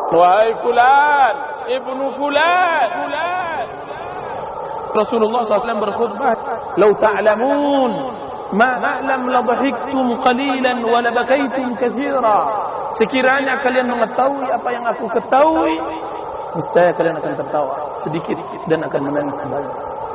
Wahai fulan, ibnu fulan. Rasulullah SAW berkhutbah, "Lau ta'lamun ma a'lam la dhahiktum qalilan wa la bakaitum katsira." Sekiranya kalian mengetahui apa yang aku ketahui, niscaya kalian akan tertawa sedikit dan akan menangis banyak.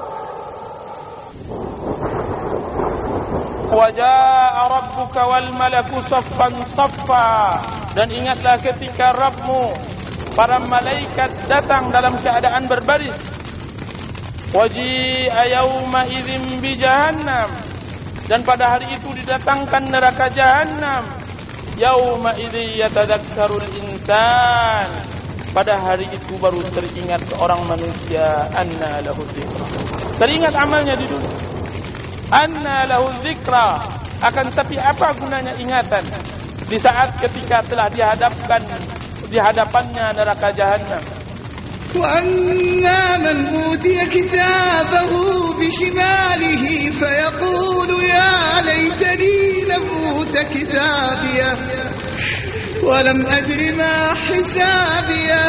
Wa jaa'a rabbuka wal malaku saffan saffa. Dan ingatlah ketika Rabbmu, para malaikat datang dalam keadaan berbaris. Waji'a yawma idzin bi jahannam. Dan pada hari itu didatangkan neraka Jahannam. Yauma idzi yatadzakkarul insan. Pada hari itu baru teringat seorang manusia, anna lahu dzikra. Teringat amalnya di dunia. Anna lahu dzikra. Akan tapi apa gunanya ingatan di saat ketika telah di hadapannya neraka Jahannam. وَأَمَّا مَنْ أُوتِيَ كِتَابَهُ بِشِمَالِهِ فَيَقُولُ يَا لَيْتَنِي لَمْ أُوتَ كِتَابِيَهْ وَلَمْ أَدْرِ مَا حِسَابِيَهْ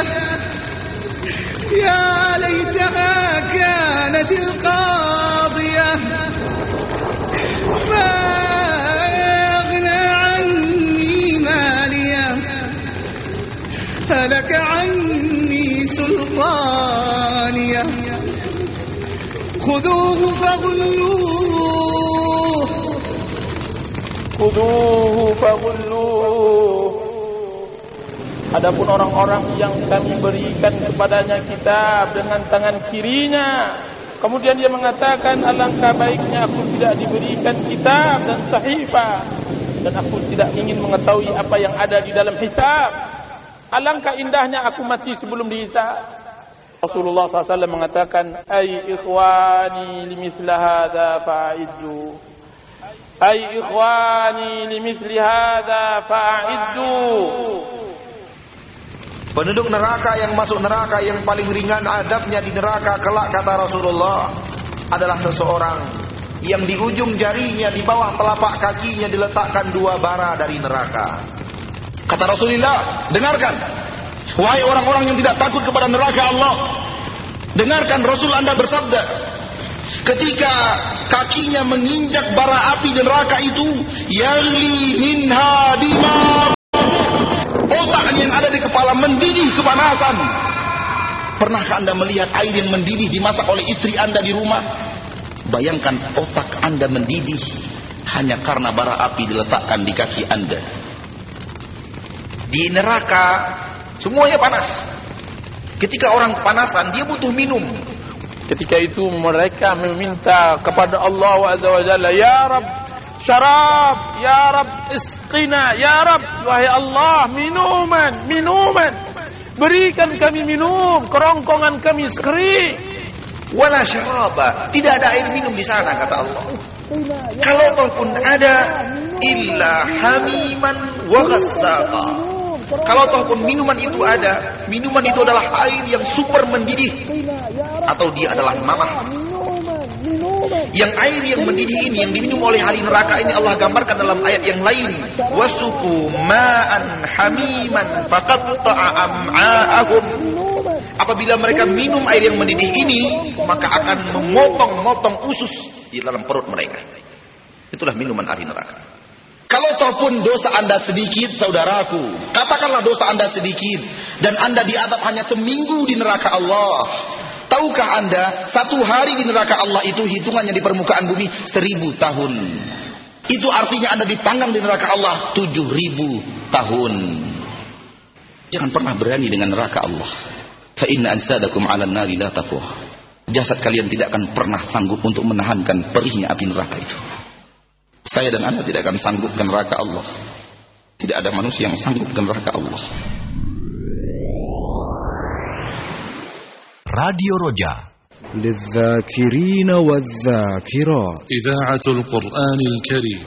يَا لَيْتَهَا كَانَتِ الْقَاضِيَةَ مَا أَغْنَى عَنِّي مَالِيَهْ هَلَكَ عَنِّي سُلْطَانِيَهْ خُذُوهُ فَغُلُّوهُ. Adapun orang-orang yang kami berikan kepadanya kitab dengan tangan kirinya, kemudian dia mengatakan, alangkah baiknya aku tidak diberikan kitab dan sahifah, dan aku tidak ingin mengetahui apa yang ada di dalam hisab. Alangkah indahnya aku mati sebelum dihisab. Rasulullah SAW mengatakan, ay ikhwani limithli hadza fa'iddu. Ay ikhwani limithli hadza fa'iddu. Penduduk neraka yang masuk neraka yang paling ringan adabnya di neraka kelak, kata Rasulullah, adalah seseorang yang di ujung jarinya di bawah telapak kakinya diletakkan 2 bara dari neraka. Kata Rasulullah, dengarkan, wahai orang-orang yang tidak takut kepada neraka Allah, dengarkan Rasul Anda bersabda, ketika kakinya menginjak bara api neraka itu, yaghli minha dimar, otak yang ada di kepala mendidih kepanasan. Pernahkah Anda melihat air yang mendidih dimasak oleh istri Anda di rumah? Bayangkan otak Anda mendidih hanya karena bara api diletakkan di kaki Anda. Di neraka semuanya panas. Ketika orang kepanasan, dia butuh minum. Ketika itu mereka meminta kepada Allah Azza wa Jalla, ya Rabb syarab, ya Rabb isqina, ya Rabb, wahai Allah, minuman. Berikan kami minum, kerongkongan kami kering. Wala syaraba, tidak ada air minum di sana, kata Allah. Kalaupun ada, illa hamiman wa ghassaba. Kalau tohpun minuman itu ada, minuman itu adalah air yang super mendidih, atau dia adalah mamah. Yang air yang mendidih ini, yang diminum oleh ahli neraka ini, Allah gambarkan dalam ayat yang lain, wasuqu ma'an hamiman faqatta'a am'a'ahum. Apabila mereka minum air yang mendidih ini, maka akan memotong-motong usus di dalam perut mereka. Itulah minuman ahli neraka. Kalau tohpun dosa Anda sedikit, saudaraku, katakanlah dosa Anda sedikit, dan Anda diazab hanya seminggu di neraka Allah. Tahukah Anda, 1 hari di neraka Allah itu hitungannya di permukaan bumi 1000 tahun. Itu artinya Anda dipanggang di neraka Allah 7000 tahun. Jangan pernah berani dengan neraka Allah. Fa inna ansadakum 'alan nari la taqwa. Jasad kalian tidak akan pernah sanggup untuk menahankan perihnya api neraka itu. Saya dan Anda tidak akan sanggup ke neraka Allah. Tidak ada manusia yang sanggup ke neraka Allah. Radio Roja للذاكرين والذاكرات إذاعة القرآن الكريم.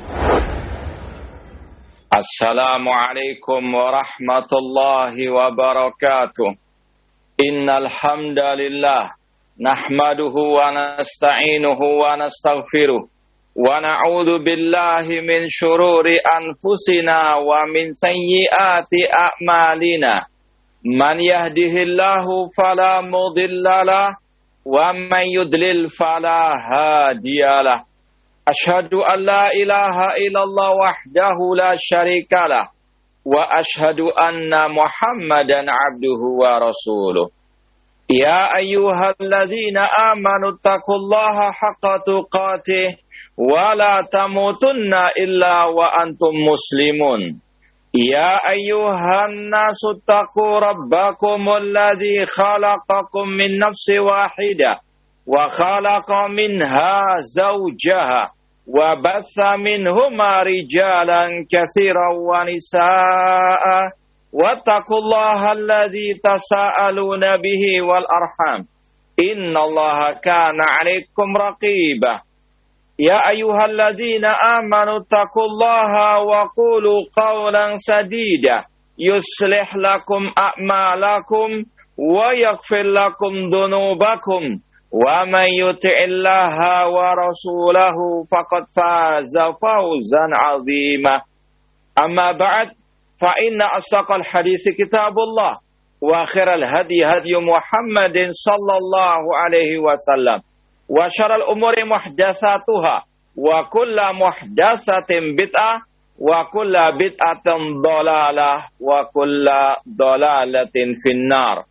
Assalamualaikum warahmatullahi wabarakatuh. Innal hamdalillah nahmaduhu wa nasta'inuhu wa nastaghfiruh. Wa na'udzu billahi min syururi anfusina wa min sayyiati a'malina. Man yahdihillahu fala mudhillalah wa man yudlil fala hadiyalah. Asyhadu an la ilaha illallah wahdahu la syarikalah wa asyhadu anna Muhammadan abduhu wa rasuluh. Ya ayyuhalladzina amanu taqullaha haqqa tuqatih wa la tamutunna illa wa antum muslimun. Ya ayyuhan nasu taqu rabbakumul ladzi khalaqakum min nafsin wahidah wa khalaqa minha zawjaha wa batha minhuma rijalan katsiran wa nisaa'a wattaqullaha alladzi tasaaluna bihi wal arham innallaha kana 'alaikum raqibah. Ya ayyuhalladzina amanu taqullaha wa qulu qawlan sadida yuslih lakum a'malakum wa yaghfir lakum dhunubakum wa man yuti'illaha wa rasulahu faqad faza fawzan 'azima. Amma ba'd, fa inna asdaqal hadithi kitabullah wa khairal hadi hadi Muhammadin sallallahu alaihi wasallam. Wa syarrul umuri muhdatsatuha wa kullu muhdatsatin bid'ah wa kullu bid'atin dhalalah wa kullu dhalalatin finnar.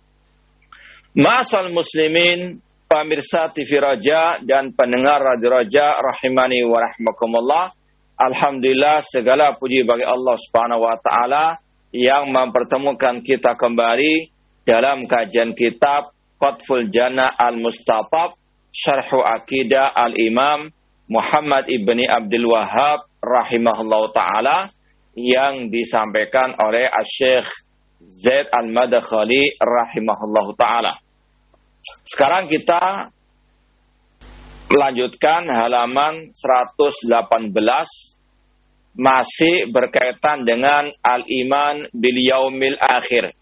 Ma'asal muslimin, pemirsa TV Roja dan pendengar Radio Roja rahimani wa rahmakumullah. Alhamdulillah, segala puji bagi Allah Subhanahu wa taala yang mempertemukan kita kembali dalam kajian kitab Qatful Jannah Al-Mustatab Syarhu Aqidah Al-Imam Muhammad ibni Abdul Wahhab rahimahullahu ta'ala yang disampaikan oleh Syekh Zaid Al-Madkhali rahimahullahu ta'ala. Sekarang kita melanjutkan halaman 118 masih berkaitan dengan Al-Iman bil Yaumil Akhir.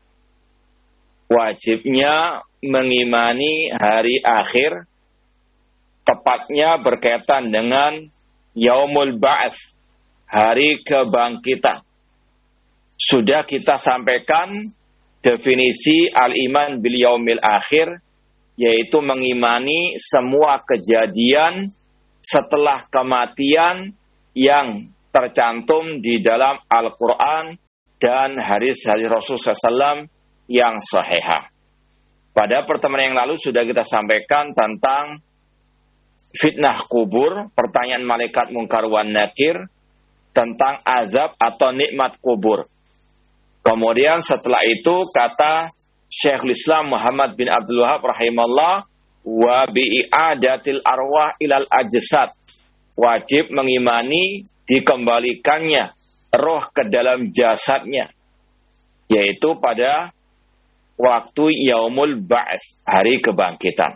Wajibnya mengimani hari akhir, tepatnya berkaitan dengan Yaumul Ba'ats, hari kebangkitan. Sudah kita sampaikan definisi al-iman bil yaumil akhir, yaitu mengimani semua kejadian setelah kematian yang tercantum di dalam Al-Quran dan hadis-hadis Rasulullah SAW yang sahihah. Pada pertemuan yang lalu sudah kita sampaikan tentang fitnah kubur, pertanyaan malaikat Munkar wan Nakir tentang azab atau nikmat kubur. Kemudian setelah itu kata Syekhul Islam Muhammad bin Abdul Wahhab rahimahullah, wa bi'adatil arwah ilal ajsad, wajib mengimani dikembalikannya roh ke dalam jasadnya, yaitu pada waktu Yaumul Ba'ats, hari kebangkitan.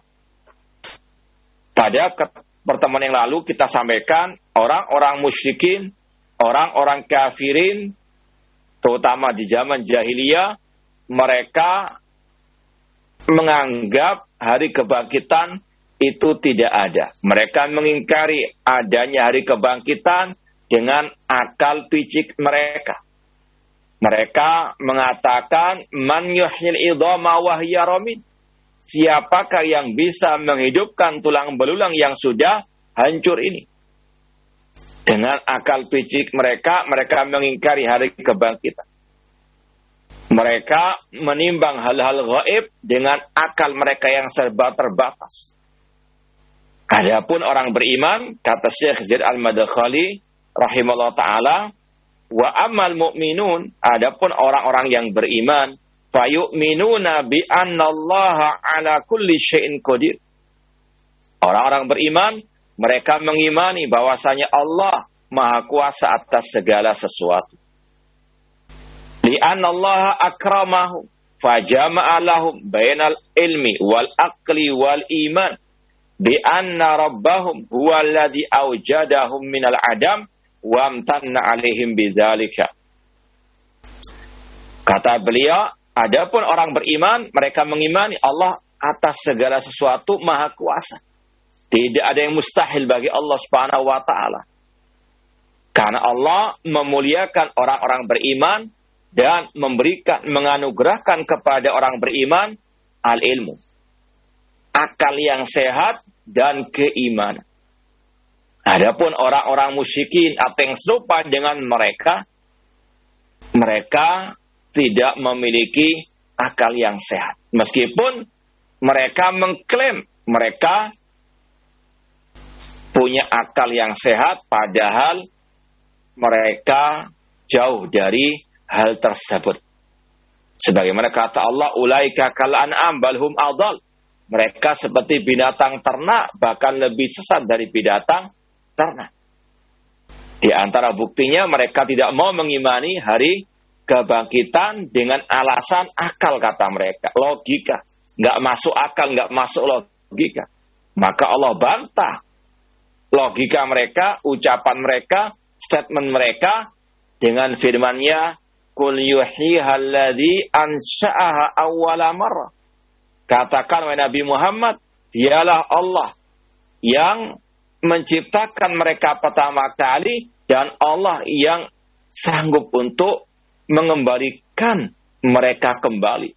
Pada pertemuan yang lalu kita sampaikan orang-orang musyrikin, orang-orang kafirin, terutama di zaman jahiliyah, mereka menganggap hari kebangkitan itu tidak ada. Mereka mengingkari adanya hari kebangkitan dengan akal picik mereka. Mereka mengatakan, man yuhyil idhama wa hiya ramid. Siapakah yang bisa menghidupkan tulang belulang yang sudah hancur ini? Dengan akal picik mereka, mereka mengingkari hari kebangkitan. Mereka menimbang hal-hal gaib dengan akal mereka yang serba terbatas. Adapun orang beriman, kata Syekh Zaid Al-Madkhali rahimahullah ta'ala, wa amal mu'minun, adapun orang-orang yang beriman, fayu'minuna bi annallaha ala kulli syai'in qadir. Orang-orang beriman, mereka mengimani bahwasanya Allah Maha Kuasa atas segala sesuatu. Li annallaha akramahu fajama'a lahum bainal ilmi wal aqli wal iman bi anna rabbahum huwa alladhi awjadahum minal adam wa amtanna alaihim bidzalika. Kata beliau, adapun orang beriman, mereka mengimani Allah atas segala sesuatu Maha Kuasa. Tidak ada yang mustahil bagi Allah Subhanahu wa taala. Karena Allah memuliakan orang-orang beriman dan menganugerahkan kepada orang beriman al-ilmu, akal yang sehat dan keimanan. Adapun orang-orang musyrikin atau yang serupa dengan mereka tidak memiliki akal yang sehat. Meskipun mereka mengklaim mereka punya akal yang sehat, padahal mereka jauh dari hal tersebut. Sebagaimana kata Allah, ulaika kal an'am bal hum adall. Mereka seperti binatang ternak, bahkan lebih sesat dari binatang ternak. Di antara buktinya mereka tidak mau mengimani hari kebangkitan dengan alasan akal, kata mereka, logika. Nggak masuk akal, nggak masuk logika. Maka Allah bantah logika mereka, ucapan mereka, statement mereka dengan firman-Nya, "Qul yuhyiha alladzi ansha'aha awwala marrah." Katakan wahai Nabi Muhammad, dialah Allah yang menciptakan mereka pertama kali dan Allah yang sanggup untuk mengembalikan mereka kembali.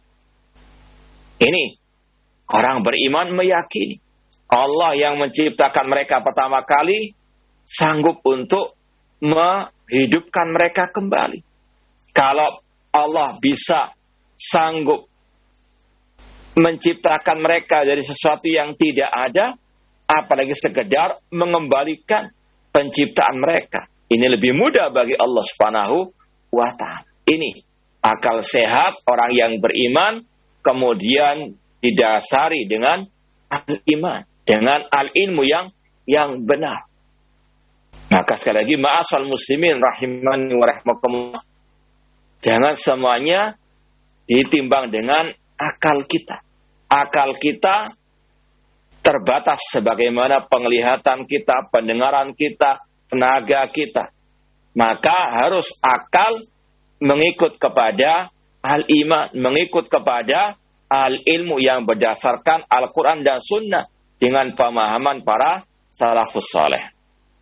Ini orang beriman meyakini Allah yang menciptakan mereka pertama kali sanggup untuk menghidupkan mereka kembali. Kalau Allah bisa sanggup menciptakan mereka dari sesuatu yang tidak ada, apalagi sekedar mengembalikan penciptaan mereka. Ini lebih mudah bagi Allah Subhanahu wa Ta'ala. Ini akal sehat orang yang beriman, kemudian didasari dengan al-iman, dengan al-ilmu yang benar. Maka sekali lagi, ma'asal muslimin rahimani wa rahmakumullah, jangan semuanya ditimbang dengan akal kita. Akal kita terbatas sebagaimana penglihatan kita, pendengaran kita, tenaga kita. Maka harus akal mengikut kepada al-iman, mengikut kepada al-ilmu yang berdasarkan Al-Quran dan Sunnah dengan pemahaman para salafus saleh.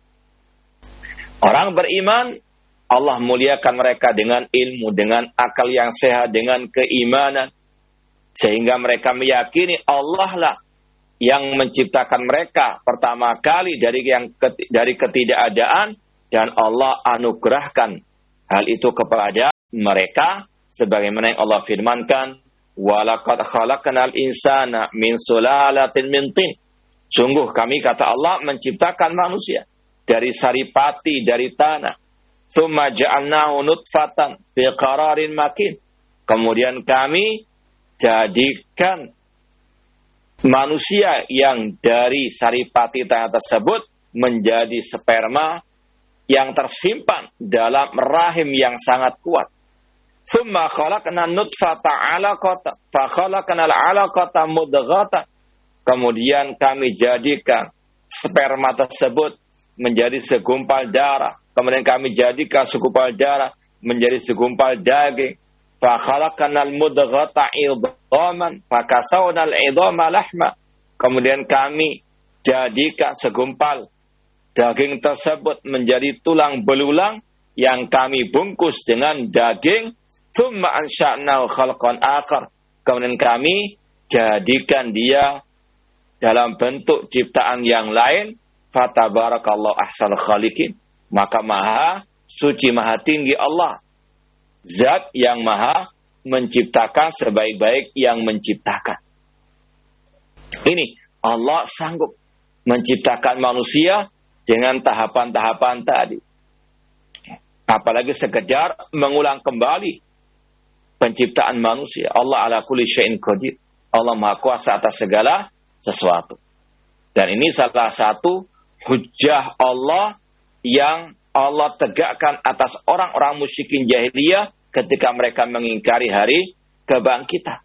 Orang beriman, Allah muliakan mereka dengan ilmu, dengan akal yang sehat, dengan keimanan. Sehingga mereka meyakini Allah lah yang menciptakan mereka pertama kali dari ketidakadaan, dan Allah anugerahkan hal itu kepada mereka sebagaimana yang Allah firmankan, walaqad khalaqnal insana min sulalatin min tin. Sungguh kami, kata Allah, menciptakan manusia dari saripati, dari tanah. Tsumma ja'alnahu nutfatan fi qararin makin. Kemudian kami jadikan manusia yang dari saripati tanah tersebut menjadi sperma yang tersimpan dalam rahim yang sangat kuat. Tsumma khalaqna nutfata 'alaqatan fa khalaqnal 'alaqata mudghatan. Kemudian kami jadikan sperma tersebut menjadi segumpal darah. Kemudian kami jadikan segumpal darah menjadi segumpal daging. Fa khalaqnal mudghata 'idhaman fa kasawnal 'idhama lahma. Kemudian kami jadikan segumpal daging tersebut menjadi tulang belulang yang kami bungkus dengan daging. Tsumma ansha'nahu khalqan akhar. Kemudian kami jadikan dia dalam bentuk ciptaan yang lain. Fatabarakallahu ahsanul khaliqin. Maka maha suci, maha tinggi Allah, zat yang maha menciptakan sebaik-baik yang menciptakan. Ini Allah sanggup menciptakan manusia dengan tahapan-tahapan tadi. Apalagi sekedar mengulang kembali penciptaan manusia. Allah ala kulli syai'in qadir. Allah maha kuasa atas segala sesuatu. Dan ini salah satu hujjah Allah yang Allah tegakkan atas orang-orang musyrikin jahiliyah ketika mereka mengingkari hari kebangkitan.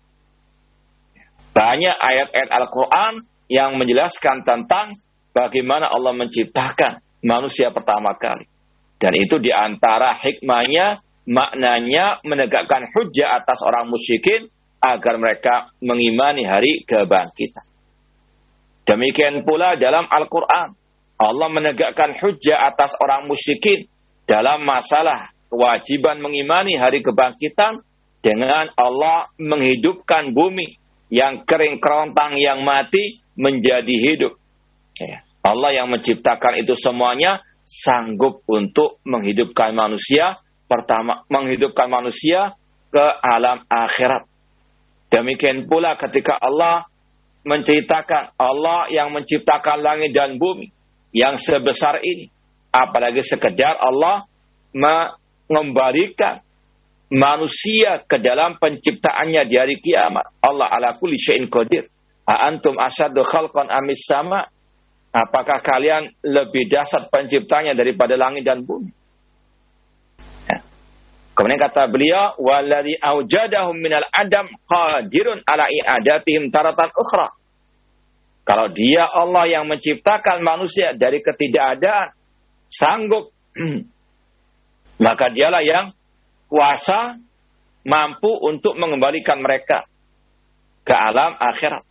Banyak ayat-ayat Al-Quran yang menjelaskan tentang bagaimana Allah menciptakan manusia pertama kali. Dan itu diantara hikmahnya, maknanya menegakkan hujjah atas orang musyrikin agar mereka mengimani hari kebangkitan. Demikian pula dalam Al-Quran, Allah menegakkan hujjah atas orang musyrikin dalam masalah kewajiban mengimani hari kebangkitan dengan Allah menghidupkan bumi yang kering kerontang yang mati menjadi hidup. Ya. Allah yang menciptakan itu semuanya sanggup untuk menghidupkan manusia, pertama menghidupkan manusia ke alam akhirat. Demikian pula ketika Allah menceritakan Allah yang menciptakan langit dan bumi yang sebesar ini, apalagi sekedar Allah mengembalikan manusia ke dalam penciptaannya di hari kiamat. Allah ala kulli syai'in qadir. A antum asyaddu khalqan amis sama? Apakah kalian lebih dahsyat penciptanya daripada langit dan bumi? Ya. Kemudian kata beliau, wallazi aujadahum minal adam qadirun ala i'adatihim taratan ukhra. Kalau dia Allah yang menciptakan manusia dari ketidakadaan, sanggup, maka dialah yang kuasa, mampu untuk mengembalikan mereka ke alam akhirat.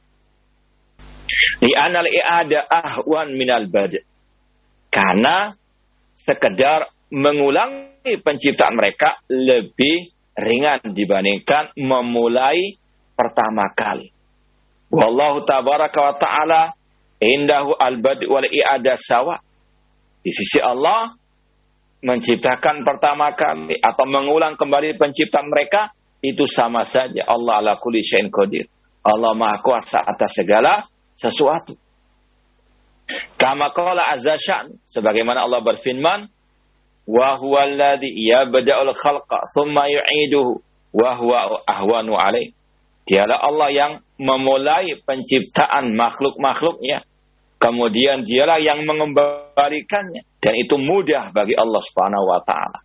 Li'anal i'ada ahwan minal bad'. Karena sekedar mengulangi penciptaan mereka lebih ringan dibandingkan memulai pertama kali. Wallahu tabaraka wa ta'ala indahu al-bad' wal i'ada sawa. Di sisi Allah menciptakan pertama kali atau mengulang kembali penciptaan mereka itu sama saja. Allah ala kulli syai'in qadir. Allah Maha Kuasa atas segala sesuatu. Kama qala azza sya'n, sebagaimana Allah berfirman, wa huwal ladzi yabda'ul khalqa tsumma yu'iduhu wa huwa ahwanu 'alaihi. Dialah Allah yang memulai penciptaan makhluk-makhluknya, kemudian dialah yang mengembalikannya, dan itu mudah bagi Allah Subhanahu wa taala.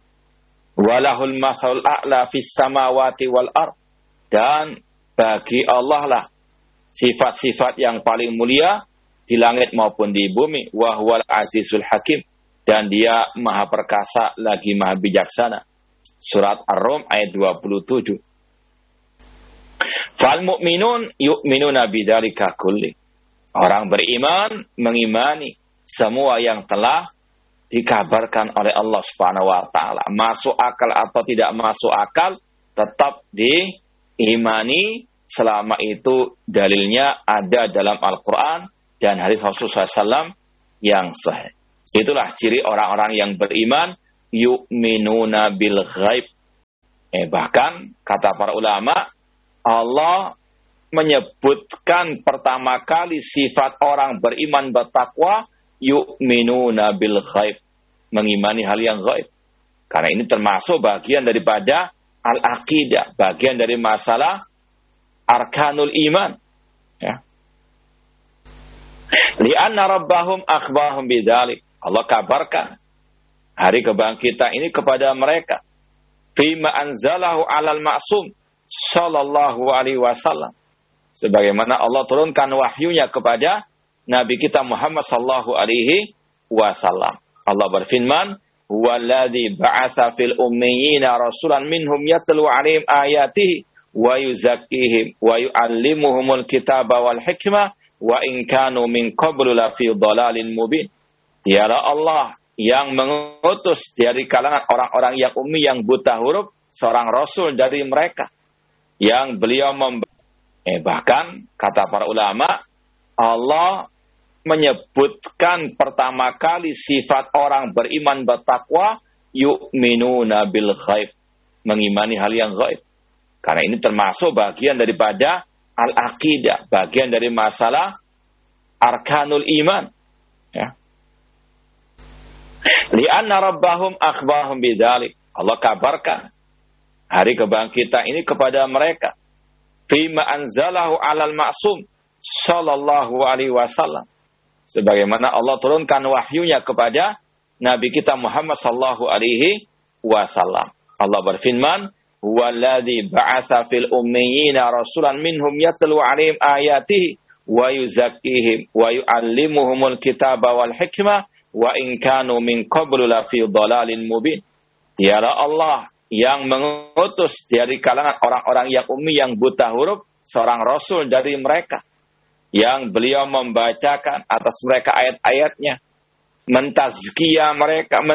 Walahul mathalul a'la fis samawati wal ard, dan bagi Allah lah sifat-sifat yang paling mulia di langit maupun di bumi. Wa huwal azizul hakim, dan dia maha perkasa lagi maha bijaksana. Surat Ar-Rum ayat 27. Fal mu'minun yu'minuna bidzalika kulli. Orang beriman mengimani semua yang telah dikabarkan oleh Allah Subhanahu wa taala. Masuk akal atau tidak masuk akal tetap diimani selama itu dalilnya ada dalam Al-Quran dan hadis Rasulullah SAW yang sahih. Itulah ciri orang-orang yang beriman, yu'minuna bil ghaib. Bahkan kata para ulama, Allah menyebutkan pertama kali sifat orang beriman bertakwa, yu'minuna bil ghaib, mengimani hal yang ghaib. Karena ini termasuk bagian daripada al-aqidah, bagian dari masalah arkanul iman. Ya. Li'anna rabbahum akhbarahum bidzalik. Allah kabarkan hari kebangkitan ini kepada mereka. Fima anzalahu 'alal ma'sum sallallahu alaihi wasallam. Sebagaimana Allah turunkan wahyunya kepada Nabi kita Muhammad sallallahu alaihi wasallam. Allah berfirman, "Huwallazi ba'atsa fil ummiyina rasulan minhum yatlu 'alaihim ayatihi wa yuzakkihim wa yu'allimuhumul kitaba wal hikmah wa in kanu min qablu la fi dhalalin mubin." Dialah Allah yang mengutus dari kalangan orang-orang yang ummi yang buta huruf seorang rasul dari mereka yang beliau bahkan kata para ulama, Allah menyebutkan pertama kali sifat orang beriman bertakwa, yu'minuna bil ghaib, mengimani hal yang ghaib. Karena ini termasuk bagian daripada al-aqidah, bagian dari masalah arkanul iman. Ya. Li'anna rabbahum akhbarahum bidzalik. Allah kabarkan hari kebangkitan ini kepada mereka. Fima anzalahu 'alal ma'sum sallallahu alaihi wasallam. Sebagaimana Allah turunkan wahyunya kepada Nabi kita Muhammad sallallahu alaihi wasallam. Allah berfirman, "Huwallazi ba'atsa fil ummiyina rasulan minhum yatlu 'alaihim ayatihi wa yuzakkihim wa yu'allimuhumul kitaba wal hikmah wa in kanu min qablu la fi dhalalin mubin." Dialah Allah yang mengutus dari kalangan orang-orang yang ummi yang buta huruf seorang rasul dari mereka yang beliau membacakan atas mereka ayat-ayatnya, mentazkiyah mereka,